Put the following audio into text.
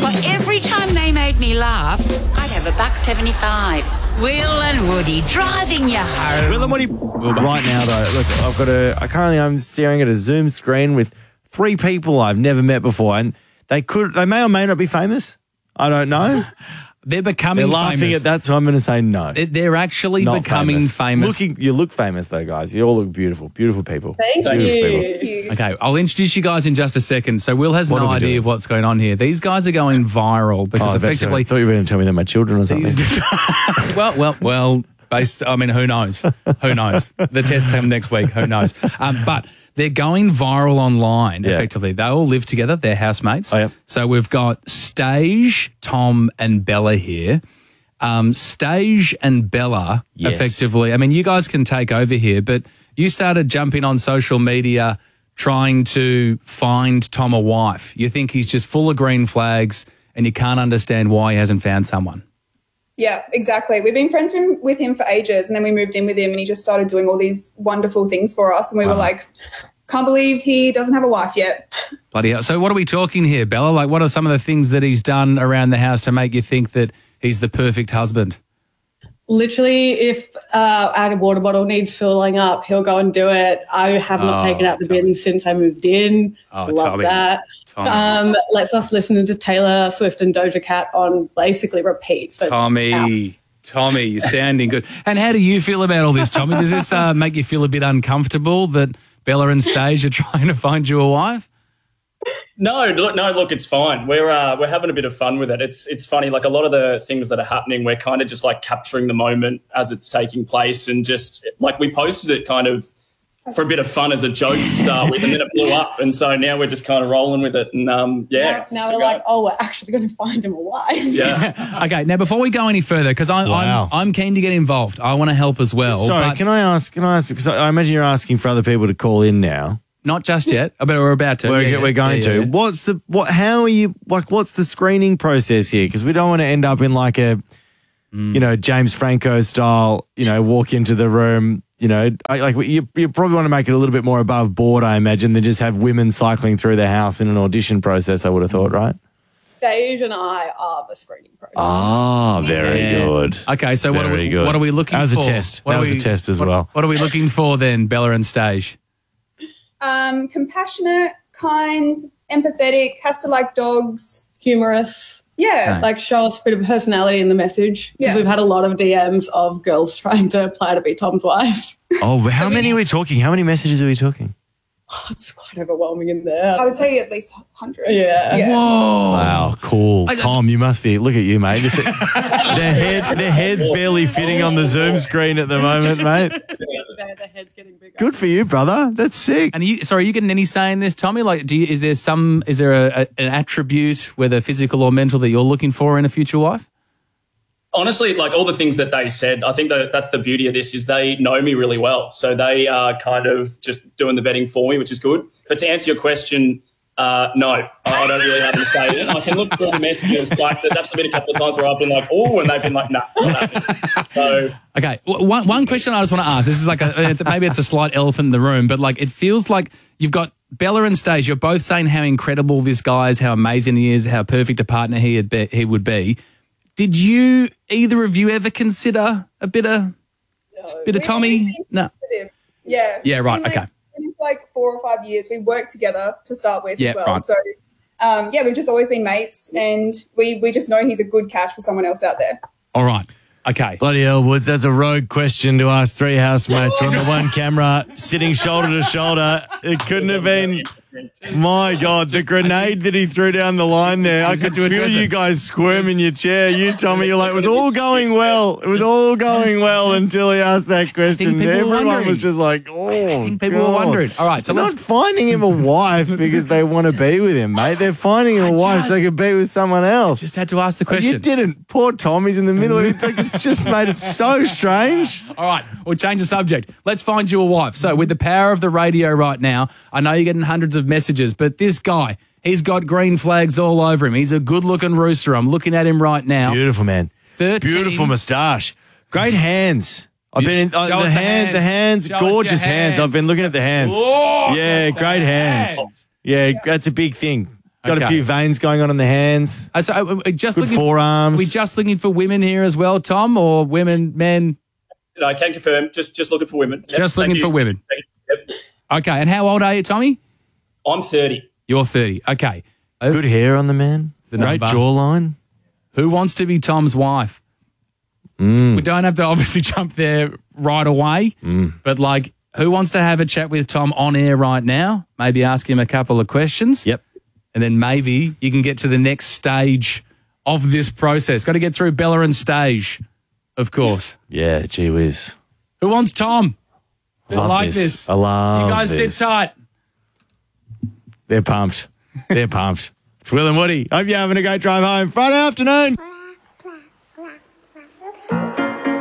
For every time they made me laugh, I'd have $1.75. Will and Woody driving you home. Will and Woody. Right now, though, look, I'm staring at a Zoom screen with 3 people I've never met before, and they may or may not be famous. I don't know. They're becoming They're laughing famous. at that, so I'm going to say no. They're actually Not becoming famous. You look famous, though, guys. You all look beautiful. Beautiful people. Thank you. Okay, I'll introduce you guys in just a second. So Will has no idea of what's going on here. These guys are going viral because effectively... I thought you were going to tell me they're my children or something. well, based... I mean, who knows? Who knows? The tests come next week. Who knows? But they're going viral online, effectively. They all live together. They're housemates. Oh, yeah. So we've got Stage, Tom and Bella here. Stage and Bella, effectively... I mean, you guys can take over here, but you started jumping on social media trying to find Tom a wife. You think he's just full of green flags and you can't understand why he hasn't found someone. Yeah, exactly. We've been friends with him for ages, and then we moved in with him and he just started doing all these wonderful things for us, and we were like, can't believe he doesn't have a wife yet. Bloody hell. So what are we talking here, Bella? Like, what are some of the things that he's done around the house to make you think that he's the perfect husband? Literally, if our water bottle needs filling up, he'll go and do it. I have not taken out the bin since I moved in. Love Tommy. that. Lets us listen to Taylor Swift and Doja Cat on basically repeat. For Tommy, you're sounding good. And how do you feel about all this, Tommy? Does this make you feel a bit uncomfortable that Bella and Stage are trying to find you a wife? No, look, it's fine. We're having a bit of fun with it. It's funny, like a lot of the things that are happening, we're kind of just like capturing the moment as it's taking place, and just like we posted it kind of for a bit of fun as a joke to start with, and then it blew up, and so now we're just kind of rolling with it, and now we're like, we're actually going to find him a wife. Yeah. Okay, now before we go any further, because I'm keen to get involved, I want to help as well. Sorry, can I ask? Because I imagine you're asking for other people to call in now. Not just yet, but we're about to. We're going to. Yeah. How are you? Like, what's the screening process here? Because we don't want to end up in like a, James Franco style. Walk into the room. You probably want to make it a little bit more above board, I imagine, than just have women cycling through the house in an audition process. I would have thought, right? Stage and I are the screening process. Oh, very good. Okay, so what are we looking for? That was a test. That was a test as well. What are we looking for then, Bella and Stage? Compassionate, kind, empathetic, has to like dogs. Humorous. Yeah. Like show us a bit of personality in the message. Yeah. We've had a lot of DMs of girls trying to apply to be Tom's wife. Oh, how many are we talking? How many messages are we talking? It's quite overwhelming in there. I would say at least hundreds. Yeah. Whoa. Wow, cool. Tom, you must be, look at you, mate. Their head's barely fitting on the Zoom screen at the moment, mate. Their head's getting bigger. Good for you, brother. That's sick. And are you getting any say in this, Tommy? Like, is there an attribute, whether physical or mental, that you're looking for in a future wife? Honestly, like all the things that they said, I think that's the beauty of this is they know me really well. So they are kind of just doing the vetting for me, which is good. But to answer your question, no, I don't really have to say it. I can look through the messages. Like there's actually been a couple of times where I've been like, oh, and they've been like, nah, not happening. So okay, one question I just want to ask. This is like maybe it's a slight elephant in the room, but like it feels like you've got Bella and Stage. You're both saying how incredible this guy is, how amazing he is, how perfect a partner he would be. Did you either of you ever consider a bit of Tommy? No. Yeah. Yeah. Right. Okay. In like 4 or 5 years, we worked together to start with as well. Right. So, we've just always been mates, and we just know he's a good catch for someone else out there. All right. Okay. Bloody hell, Woods, that's a rogue question to ask 3 housemates on the one camera, sitting shoulder to shoulder. It couldn't have been... My God, the grenade that he threw down the line there. I could feel you guys squirm in your chair. You, Tommy, you're like, it was all going well. It was all going well until he asked that question. Everyone was just like, oh, I think people were wondering. All right, so they're not finding him a wife because they want to be with him, mate. They're finding him a wife so they could be with someone else. Just had to ask the question. You didn't. Poor Tommy's in the middle of it. Like, it's just made it so strange. All right, we'll change the subject. Let's find you a wife. So with the power of the radio right now, I know you're getting hundreds of messages, but this guy, he's got green flags all over him. He's a good-looking rooster. I'm looking at him right now. Beautiful, man. 13. Beautiful moustache. Great hands. I've been the hands, gorgeous hands. I've been looking at the hands. Whoa, yeah, great hands. Yeah, that's a big thing. Got a Okay. few veins going on in the hands. So just Good forearms. Are we just looking for women here as well, Tom, or women, men? No, I can confirm. Just looking for women. Yep, Just thank looking you. for women. Yep. Okay, and how old are you, Tommy? I'm 30. You're 30. Okay. Good hair on the man. The Great number. jawline. Who wants to be Tom's wife? We don't have to obviously jump there right away, but like, who wants to have a chat with Tom on air right now? Maybe ask him a couple of questions. Yep. And then maybe you can get to the next stage of this process. Got to get through Bella and Stage, of course. Yeah, gee whiz. Who wants Tom? I Love like this. I love You guys this. sit tight. They're pumped. They're pumped. It's Will and Woody. Hope you're having a great drive home Friday afternoon.